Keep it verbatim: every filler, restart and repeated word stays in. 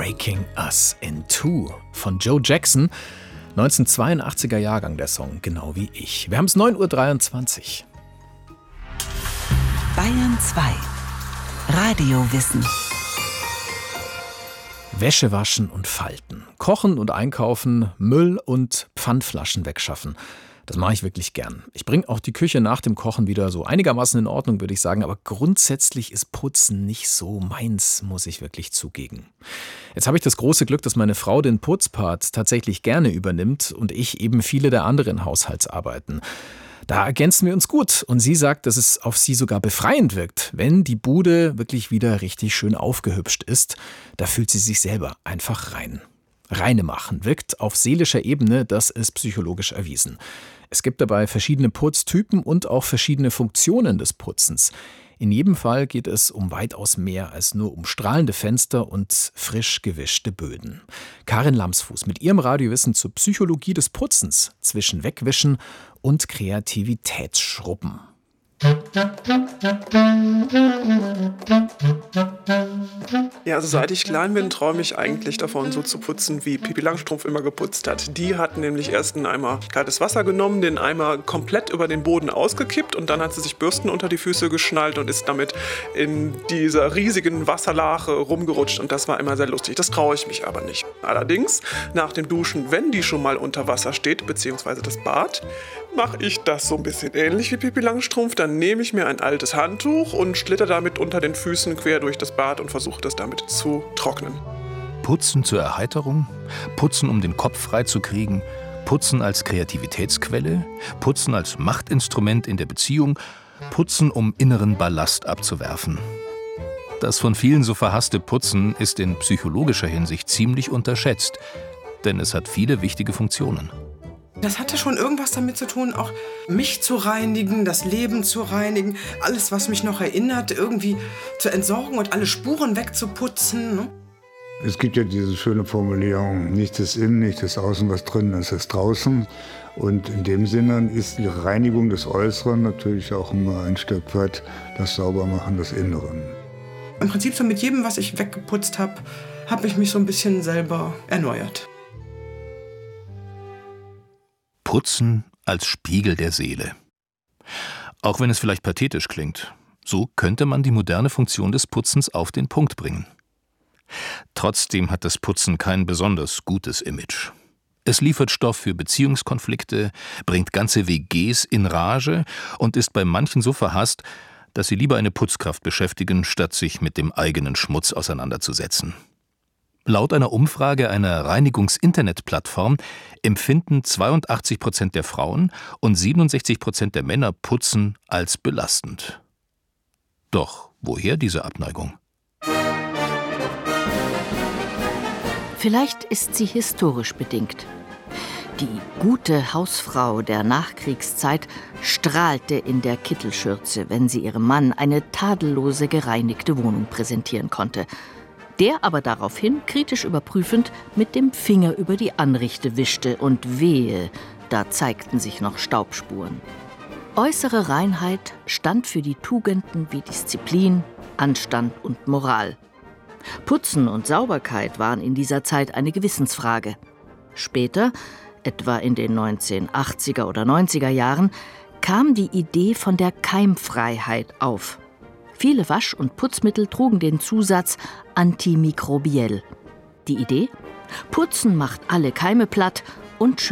Breaking Us in Two von Joe Jackson. neunzehnhundertzweiundachtziger Jahrgang der Song, genau wie ich. Wir haben es neun Uhr dreiundzwanzig. Bayern zwei. Radiowissen. Wäsche waschen und falten, kochen und einkaufen, Müll und Pfandflaschen wegschaffen. Das mache ich wirklich gern. Ich bringe auch die Küche nach dem Kochen wieder so einigermaßen in Ordnung, würde ich sagen. Aber grundsätzlich ist Putzen nicht so meins, muss ich wirklich zugeben. Jetzt habe ich das große Glück, dass meine Frau den Putzpart tatsächlich gerne übernimmt und ich eben viele der anderen Haushaltsarbeiten. Da ergänzen wir uns gut und sie sagt, dass es auf sie sogar befreiend wirkt, wenn die Bude wirklich wieder richtig schön aufgehübscht ist. Da fühlt sie sich selber einfach rein. Reine machen wirkt auf seelischer Ebene, das ist psychologisch erwiesen. Es gibt dabei verschiedene Putztypen und auch verschiedene Funktionen des Putzens. In jedem Fall geht es um weitaus mehr als nur um strahlende Fenster und frisch gewischte Böden. Karin Lamsfuß mit ihrem Radiowissen zur Psychologie des Putzens zwischen Wegwischen und Kreativitätsschrubben. Ja, also seit ich klein bin, träume ich eigentlich davon, so zu putzen, wie Pippi Langstrumpf immer geputzt hat. Die hat nämlich erst einen Eimer kaltes Wasser genommen, den Eimer komplett über den Boden ausgekippt und dann hat sie sich Bürsten unter die Füße geschnallt und ist damit in dieser riesigen Wasserlache rumgerutscht und das war immer sehr lustig. Das traue ich mich aber nicht. Allerdings, nach dem Duschen, wenn die schon mal unter Wasser steht, beziehungsweise das Bad, mache ich das so ein bisschen ähnlich wie Pippi Langstrumpf. Dann nehme ich mir ein altes Handtuch und schlitter damit unter den Füßen quer durch das Bad und versuche das damit zu trocknen. Putzen zur Erheiterung, Putzen, um den Kopf frei zu kriegen, Putzen als Kreativitätsquelle, Putzen als Machtinstrument in der Beziehung, Putzen, um inneren Ballast abzuwerfen. Das von vielen so verhasste Putzen ist in psychologischer Hinsicht ziemlich unterschätzt, denn es hat viele wichtige Funktionen. Das hatte schon irgendwas damit zu tun, auch mich zu reinigen, das Leben zu reinigen, alles, was mich noch erinnert, irgendwie zu entsorgen und alle Spuren wegzuputzen. Ne? Es gibt ja diese schöne Formulierung, nichts ist innen, nichts ist außen, was drinnen ist, ist draußen. Und in dem Sinne ist die Reinigung des Äußeren natürlich auch immer ein Stück weit das Saubermachen des Inneren. Im Prinzip so mit jedem, was ich weggeputzt habe, habe ich mich so ein bisschen selber erneuert. Putzen als Spiegel der Seele. Auch wenn es vielleicht pathetisch klingt, so könnte man die moderne Funktion des Putzens auf den Punkt bringen. Trotzdem hat das Putzen kein besonders gutes Image. Es liefert Stoff für Beziehungskonflikte, bringt ganze W Gs in Rage und ist bei manchen so verhasst, dass sie lieber eine Putzkraft beschäftigen, statt sich mit dem eigenen Schmutz auseinanderzusetzen. Laut einer Umfrage einer Reinigungs-Internet-Plattform empfinden zweiundachtzig Prozent der Frauen und siebenundsechzig Prozent der Männer Putzen als belastend. Doch woher diese Abneigung? Vielleicht ist sie historisch bedingt. Die gute Hausfrau der Nachkriegszeit strahlte in der Kittelschürze, wenn sie ihrem Mann eine tadellose gereinigte Wohnung präsentieren konnte. Der aber daraufhin, kritisch überprüfend, mit dem Finger über die Anrichte wischte und wehe, da zeigten sich noch Staubspuren. Äußere Reinheit stand für die Tugenden wie Disziplin, Anstand und Moral. Putzen und Sauberkeit waren in dieser Zeit eine Gewissensfrage. Später, etwa in den neunzehnhundertachtziger oder neunziger Jahren, kam die Idee von der Keimfreiheit auf. Viele Wasch- und Putzmittel trugen den Zusatz antimikrobiell. Die Idee? Putzen macht alle Keime platt und